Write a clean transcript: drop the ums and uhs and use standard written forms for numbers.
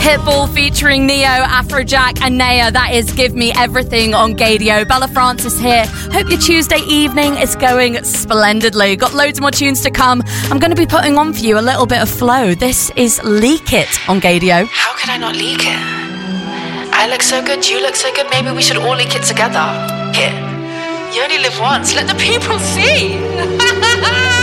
Pitbull featuring Neo, Afrojack and Naya. That is Give Me Everything on Gaydio. Bella Francis here. Hope your Tuesday evening is going splendidly. Got loads more tunes to come. I'm going to be putting on for you a little bit of flow. This is Leak It on Gaydio. How could I not leak it? I look so good, you look so good. Maybe we should all leak it together. Here. You only live once. Let the people see.